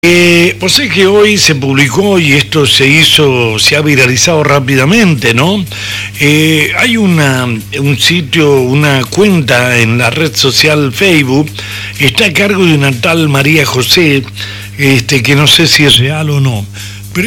Pues es que hoy se publicó y esto se ha viralizado rápidamente, ¿no? Hay un sitio, una cuenta en la red social Facebook, está a cargo de una tal María José, que no sé si es real o no. Pero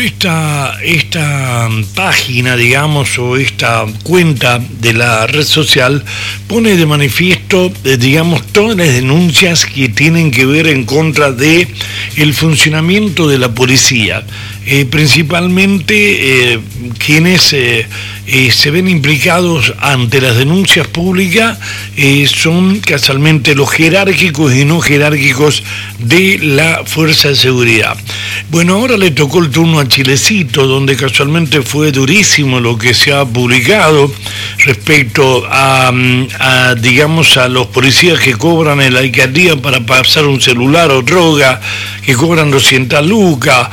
esta página, digamos, o esta cuenta de la red social pone de manifiesto, digamos, todas las denuncias que tienen que ver en contra de el funcionamiento de la policía. Principalmente quienes se ven implicados ante las denuncias públicas son casualmente los jerárquicos y no jerárquicos de la Fuerza de Seguridad. Bueno, ahora le tocó el turno a Chilecito, donde casualmente fue durísimo lo que se ha publicado respecto a digamos, a los policías que cobran en la alcaldía para pasar un celular o droga, que cobran 200 lucas,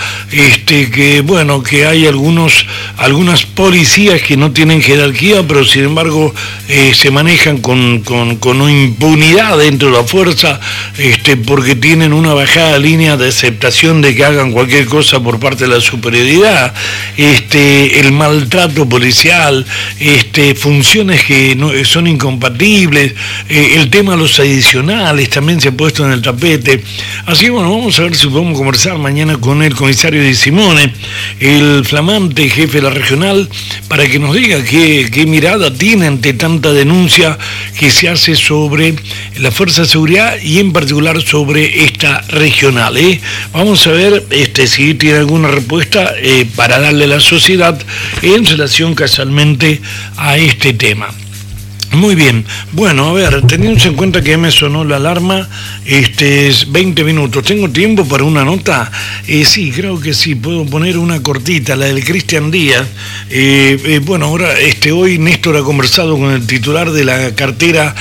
que hay algunas policías que no tienen jerarquía, pero sin embargo se manejan con impunidad dentro de la fuerza, porque tienen una bajada línea de aceptación de que hagan cualquier cosa por parte de la superioridad, el maltrato policial, funciones que no, son incompatibles, el tema de los adicionales también se ha puesto en el tapete. Así que bueno, vamos a ver si podemos conversar mañana con el comisario Di Simone, el flamante jefe de la regional, para que nos diga qué mirada tiene ante tanta denuncia que se hace sobre la Fuerza de Seguridad y en particular sobre esta regional. Vamos a ver si tiene alguna respuesta para darle a la sociedad en relación casualmente a este tema. Muy bien, bueno, a ver, teniendo en cuenta que ya me sonó la alarma, es 20 minutos, ¿tengo tiempo para una nota? Sí, creo que sí, puedo poner una cortita, la del Cristian Díaz. Bueno, ahora, hoy Néstor ha conversado con el titular de la cartera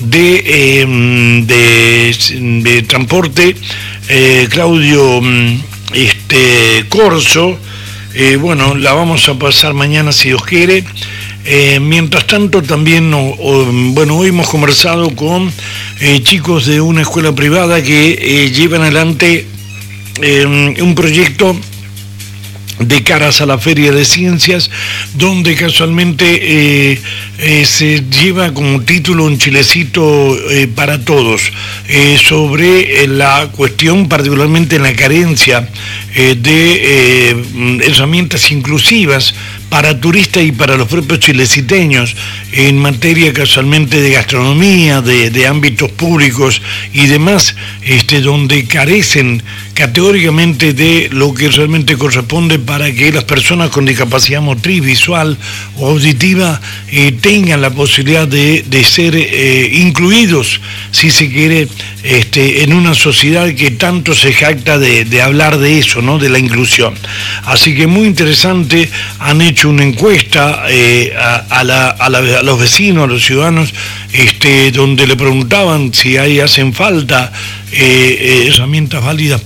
de transporte, Claudio Corso. Bueno, la vamos a pasar mañana si Dios quiere. Mientras tanto también, hoy hemos conversado con chicos de una escuela privada que llevan adelante un proyecto de caras a la Feria de Ciencias, donde casualmente se lleva como título un chilecito para todos, sobre la cuestión, particularmente en la carencia de herramientas inclusivas para turistas y para los propios chileciteños en materia casualmente de gastronomía, de ámbitos públicos y demás, donde carecen categóricamente de lo que realmente corresponde para que las personas con discapacidad motriz, visual o auditiva tengan la posibilidad de ser incluidos, si se quiere, en una sociedad que tanto se jacta de hablar de eso, ¿no? De la inclusión. Así que muy interesante, han hecho una encuesta a los vecinos, a los ciudadanos, donde le preguntaban si ahí hacen falta herramientas válidas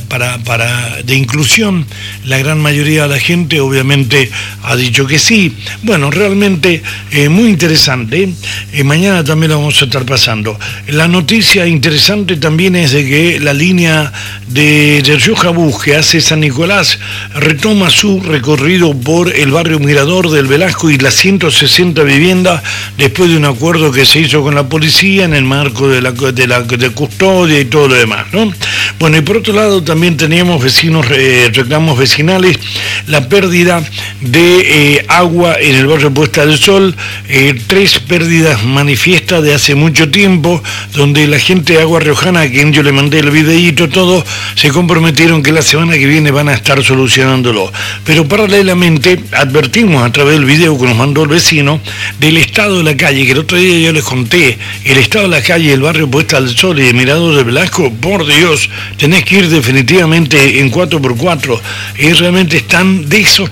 de inclusión. La gran mayoría de la gente obviamente ha dicho que sí. Bueno, realmente muy interesante. Mañana también lo vamos a estar pasando. La noticia interesante también es de que la línea de Rioja Bus que hace San Nicolás retoma su recorrido por el barrio Mirador del Velasco y las 160 viviendas después de un acuerdo que se hizo con la policía en el marco de custodia y todo lo demás, ¿no? Bueno, y por otro lado también teníamos reclamos vecinales, la pérdida de agua en el barrio Puesta del Sol, 3 pérdidas manifiestas de hace mucho tiempo, donde la gente de Agua Riojana, a quien yo le mandé el videíto, todo, se comprometieron que la semana que viene van a estar solucionándolo. Pero paralelamente advertimos a través del video que nos mandó el vecino del estado de la calle, que el otro día yo les conté, el estado de la calle del barrio Puesta del Sol y de Mirador de Velasco, por Dios, tenés que ir definitivamente en 4x4, realmente están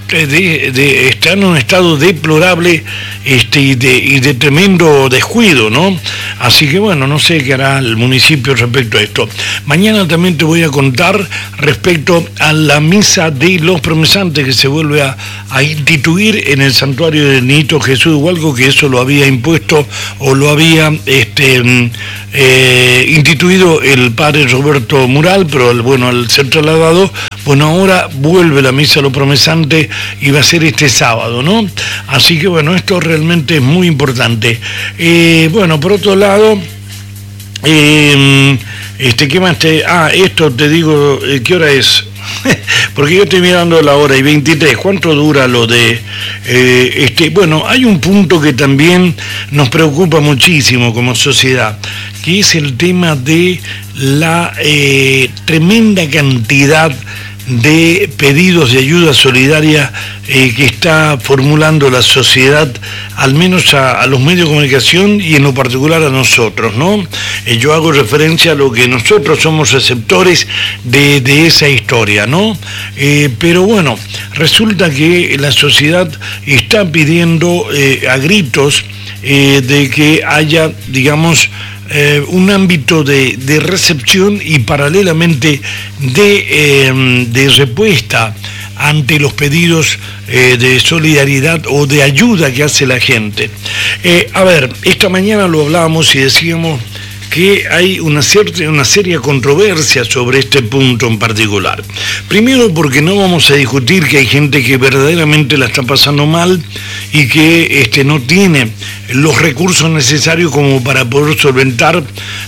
están en un estado deplorable y de tremendo descuido, ¿no? Así que bueno, no sé qué hará el municipio respecto a esto. Mañana también te voy a contar respecto a la misa de los promesantes que se vuelve a instituir en el santuario del Niñito Jesús de Hualco, que eso lo había impuesto o lo había instituido el el padre Roberto Mural, pero al ser trasladado, bueno, ahora vuelve la misa a lo promesante y va a ser este sábado, ¿no? Así que bueno, esto realmente es muy importante. Por otro lado, ¿qué más esto te digo, ¿qué hora es? Porque yo estoy mirando la hora y 23, ¿cuánto dura lo de hay un punto que también nos preocupa muchísimo como sociedad, que es el tema de la tremenda cantidad de pedidos de ayuda solidaria que está formulando la sociedad, al menos a los medios de comunicación y en lo particular a nosotros, ¿no? Yo hago referencia a lo que nosotros somos receptores de esa historia, ¿no? Pero bueno, resulta que la sociedad está pidiendo a gritos de que haya, digamos, un ámbito de recepción y paralelamente de respuesta ante los pedidos de solidaridad o de ayuda que hace la gente. Esta mañana lo hablábamos y decíamos que hay una seria controversia sobre este punto en particular. Primero porque no vamos a discutir que hay gente que verdaderamente la está pasando mal y que no tiene los recursos necesarios como para poder solventar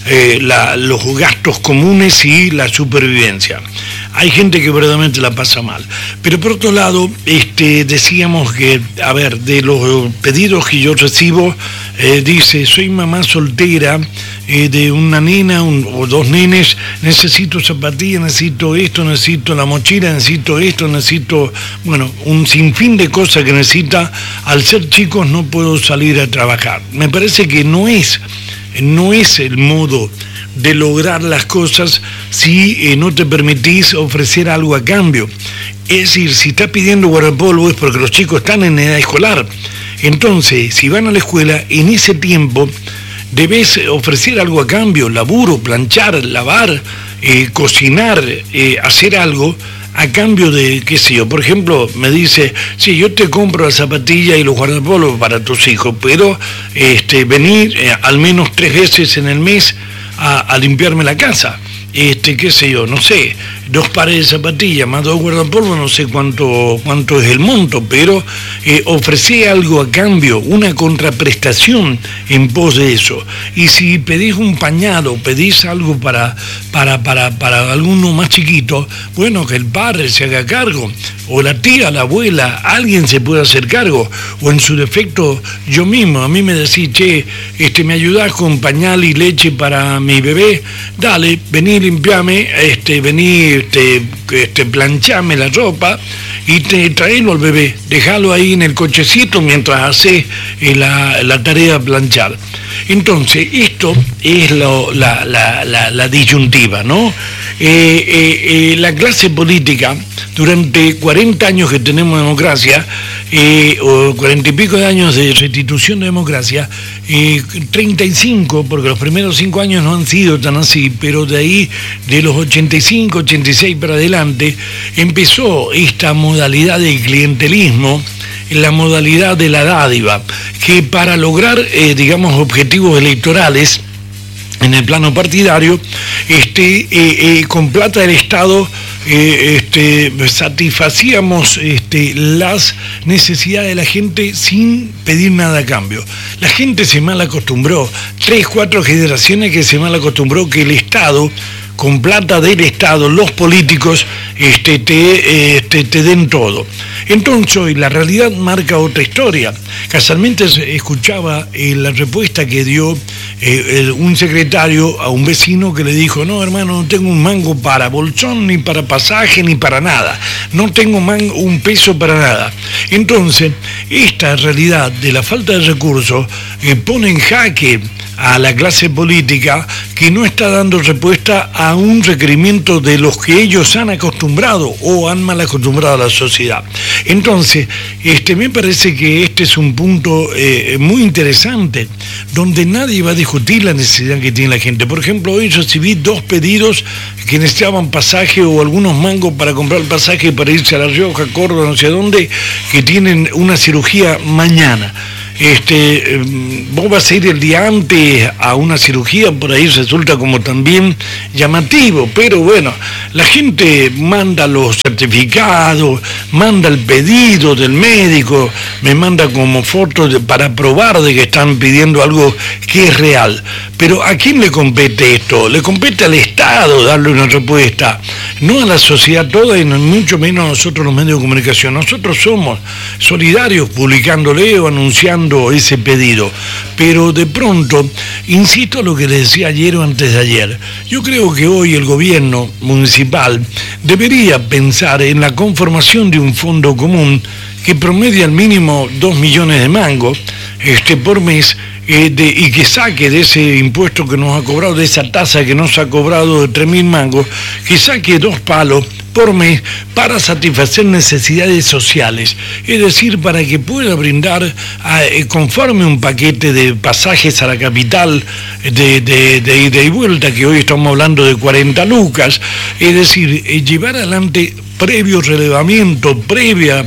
los gastos comunes y la supervivencia. Hay gente que verdaderamente la pasa mal. Pero por otro lado, decíamos que, de los pedidos que yo recibo, dice, soy mamá soltera de una nena o dos nenes, necesito zapatillas, necesito esto, necesito la mochila, necesito esto, necesito, un sinfín de cosas que necesita. Al ser chicos no puedo salir a trabajar. Me parece que no es el modo de lograr las cosas si no te permitís ofrecer algo a cambio. Es decir, si estás pidiendo guardapolvo es porque los chicos están en edad escolar. Entonces, si van a la escuela, en ese tiempo debes ofrecer algo a cambio, laburo, planchar, lavar, cocinar, hacer algo a cambio de, qué sé yo, por ejemplo, me dice, sí, yo te compro la zapatilla y los guardapolvos para tus hijos, pero venir al menos 3 veces en el mes a limpiarme la casa. Qué sé yo, no sé, 2 pares de zapatillas más 2 guardapolvos, no sé cuánto es el monto, pero ofrecí algo a cambio, una contraprestación en pos de eso. Y si pedís un pañal, pedís algo para alguno más chiquito, bueno, que el padre se haga cargo, o la tía, la abuela, alguien se puede hacer cargo, o en su defecto yo mismo. A mí me decís, che, ¿me ayudás con pañal y leche para mi bebé? Dale, vení, limpiame, vení, planchame la ropa y traelo al bebé, dejalo ahí en el cochecito mientras hace la tarea de planchar. Entonces, esto es la disyuntiva, ¿no? La clase política, durante 40 años que tenemos democracia, o 40 y pico de años de restitución de democracia, 35, porque los primeros 5 años no han sido tan así, pero de ahí, de los 85, 86 para adelante, empezó esta modalidad de clientelismo, la modalidad de la dádiva, que para lograr, objetivos electorales en el plano partidario, con plata del Estado satisfacíamos las necesidades de la gente sin pedir nada a cambio. La gente se mal acostumbró, 3, 4 generaciones que se mal acostumbró que el Estado, con plata del Estado, los políticos te den todo. Entonces hoy la realidad marca otra historia. Casualmente escuchaba la respuesta que dio un secretario a un vecino que le dijo, no hermano, no tengo un mango para bolsón, ni para pasaje, ni para nada. No tengo un peso para nada. Entonces, esta realidad de la falta de recursos pone en jaque a la clase política, que no está dando respuesta a un requerimiento de los que ellos han acostumbrado o han mal acostumbrado a la sociedad. Entonces, me parece que este es un punto muy interesante, donde nadie va a discutir la necesidad que tiene la gente. Por ejemplo, hoy recibí 2 pedidos que necesitaban pasaje o algunos mangos para comprar el pasaje para irse a La Rioja, Córdoba, no sé dónde, que tienen una cirugía mañana. vos vas a ir el día antes a una cirugía, por ahí resulta como también llamativo, pero bueno, la gente manda los certificados, manda el pedido del médico, me manda como fotos para probar de que están pidiendo algo que es real. Pero ¿a quién le compete esto? Le compete al Estado darle una respuesta, no a la sociedad toda y mucho menos a nosotros los medios de comunicación. Nosotros somos solidarios publicándole o anunciando ese pedido, pero de pronto, insisto a lo que le decía ayer o antes de ayer, yo creo que hoy el gobierno municipal debería pensar en la conformación de un fondo común que promedia al mínimo 2 millones de mangos por mes, y que saque de ese impuesto que nos ha cobrado, de esa tasa que nos ha cobrado de 3.000 mangos, que saque 2 palos por mes para satisfacer necesidades sociales, es decir, para que pueda brindar conforme un paquete de pasajes a la capital de ida y vuelta, que hoy estamos hablando de 40 lucas, es decir, llevar adelante previo relevamiento, previa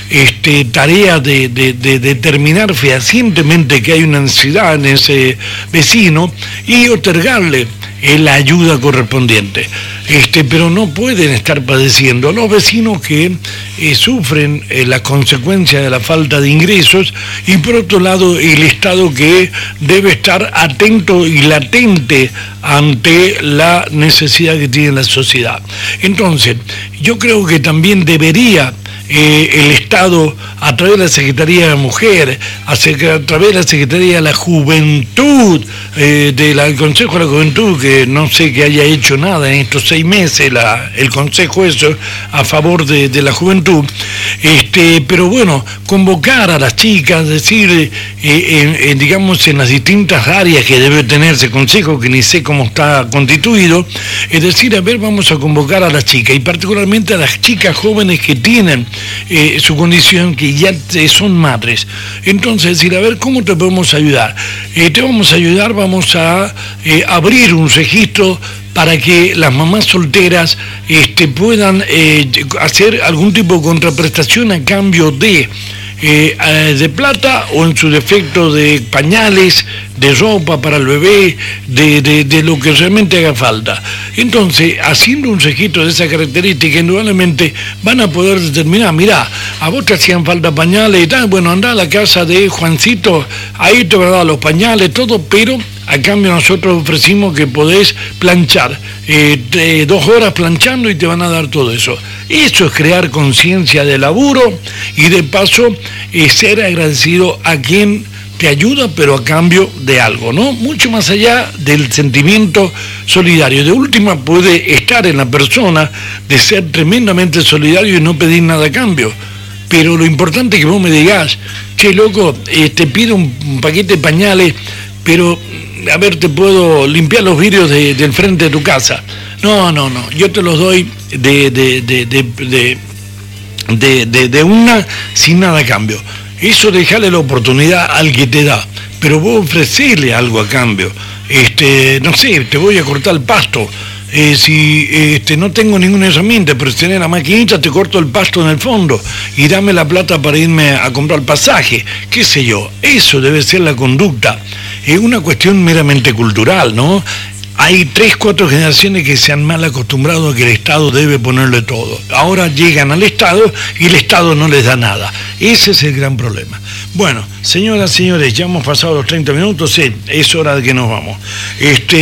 tarea de determinar fehacientemente que hay una necesidad en ese vecino y otorgarle la ayuda correspondiente. Pero no pueden estar padeciendo los vecinos que sufren las consecuencias de la falta de ingresos, y por otro lado el Estado, que debe estar atento y latente ante la necesidad que tiene la sociedad. Entonces, yo creo que también debería el Estado, a través de la Secretaría de la Mujer, a través de la Secretaría de la Juventud, del Consejo de la Juventud, que no sé que haya hecho nada en estos 6 meses, el Consejo eso, a favor de la juventud, pero bueno, convocar a las chicas, decir, digamos, en las distintas áreas que debe tener ese Consejo, que ni sé cómo está constituido, es decir, a ver, vamos a convocar a las chicas, y particularmente a las chicas jóvenes que tienen su condición, que ya son madres. Entonces, decir, a ver, ¿cómo te podemos ayudar? Te vamos a ayudar, vamos a abrir un registro para que las mamás solteras puedan hacer algún tipo de contraprestación a cambio de plata, o en su defecto de pañales, de ropa para el bebé, de lo que realmente haga falta. Entonces, haciendo un registro de esa característica, indudablemente van a poder determinar, mirá, a vos te hacían falta pañales y tal, bueno, andá a la casa de Juancito, ahí te van a dar los pañales, todo, pero a cambio nosotros ofrecimos que podés planchar, 2 horas planchando y te van a dar todo eso. Eso es crear conciencia de laburo y de paso ser agradecido a quien te ayuda, pero a cambio de algo, ¿no? Mucho más allá del sentimiento solidario. De última puede estar en la persona de ser tremendamente solidario y no pedir nada a cambio. Pero lo importante es que vos me digas, che, loco, te pido un paquete de pañales, pero a ver, te puedo limpiar los vidrios del frente de tu casa. No, yo te los doy de una sin nada a cambio. Eso, dejarle la oportunidad al que te da, pero vos ofrecerle algo a cambio. No sé, te voy a cortar el pasto. Si no tengo ninguna herramienta, pero si tenés la maquinita, te corto el pasto en el fondo y dame la plata para irme a comprar pasaje, qué sé yo. Eso debe ser la conducta. Es una cuestión meramente cultural, ¿no? Hay 3, 4 generaciones que se han mal acostumbrado a que el Estado debe ponerle todo. Ahora llegan al Estado y el Estado no les da nada. Ese es el gran problema. Bueno, señoras, señores, ya hemos pasado los 30 minutos, es hora de que nos vamos.